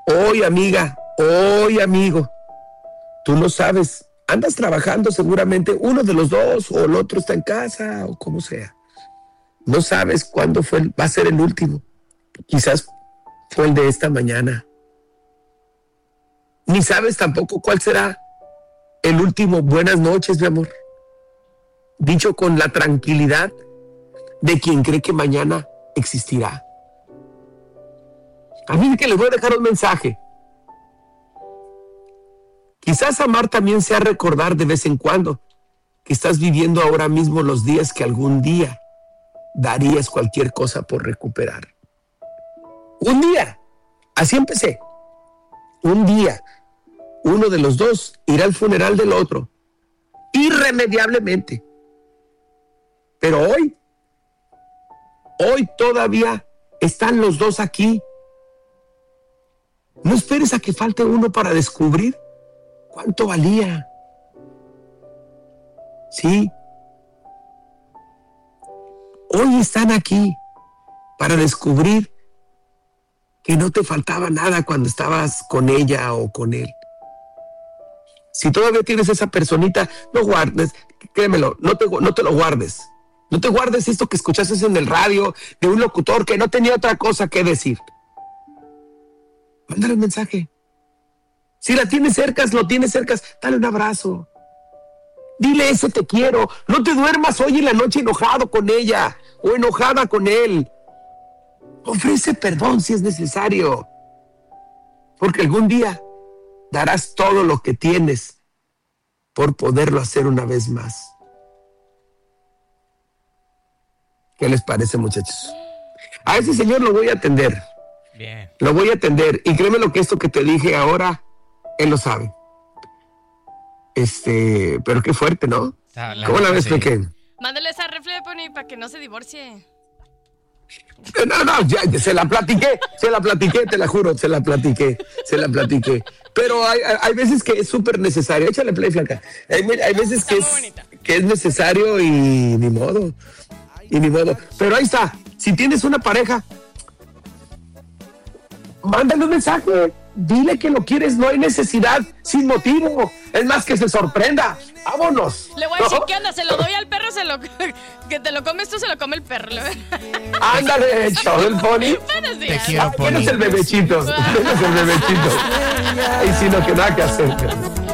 Hoy, amiga, hoy, amigo, tú no sabes, andas trabajando seguramente, uno de los dos o el otro está en casa o como sea. No sabes cuándo va a ser el último. Quizás fue el de esta mañana. Ni sabes tampoco cuál será el último buenas noches, mi amor. Dicho con la tranquilidad de quien cree que mañana existirá. A mí que les voy a dejar un mensaje. Quizás amar también sea recordar de vez en cuando que estás viviendo ahora mismo los días que algún día darías cualquier cosa por recuperar. Un día, así empecé. Un día, uno de los dos irá al funeral del otro, irremediablemente. Pero hoy todavía están los dos aquí. No esperes a que falte uno para descubrir cuánto valía. Sí. Hoy están aquí para descubrir que no te faltaba nada cuando estabas con ella o con él. Si todavía tienes esa personita, no guardes, créemelo, no te lo guardes. No te guardes esto que escuchaste en el radio de un locutor que no tenía otra cosa que decir. Mándale un mensaje. Si la tienes cerca, lo tienes cerca, dale un abrazo. Dile ese te quiero. No te duermas hoy en la noche enojado con ella o enojada con él. Ofrece perdón si es necesario. Porque algún día darás todo lo que tienes por poderlo hacer una vez más. ¿Qué les parece, muchachos? A ese señor lo voy a atender. Bien. Lo voy a atender. Y créeme lo que esto que te dije ahora, él lo sabe. Pero qué fuerte, ¿no? ¿Cómo la ves, Peque? Mándale esa refle, Pony, para que no se divorcie. No, ya se la platiqué, te la juro, se la platiqué. Pero hay veces que es súper necesario. Échale play, flaca. Hay veces que es necesario y ni modo. Pero ahí está. Si tienes una pareja, mándale un mensaje. Dile que lo quieres, no hay necesidad, sin motivo. Es más, que se sorprenda. ¡Vámonos! Le voy a decir, ¿qué onda? Se lo doy al perro, que te lo comes tú, se lo come el perro. Ándale, hecho, el Pony. Te quiero, Pony. ¿Quién es el bebechito? ¿Quién es el bebechito? Ay, sino que nada que hacer.